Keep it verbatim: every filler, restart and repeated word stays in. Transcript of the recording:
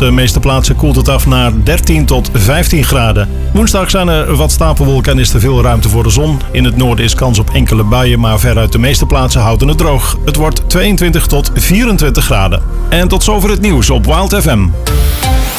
de meeste plaatsen koelt het af naar dertien tot vijftien graden. Woensdag zijn er wat stapelwolken en is er veel ruimte voor de zon. In het noorden is kans op enkele buien, maar veruit de meeste plaatsen houden het droog. Het wordt tweeëntwintig tot vierentwintig graden. En tot zover het nieuws op Wild F M.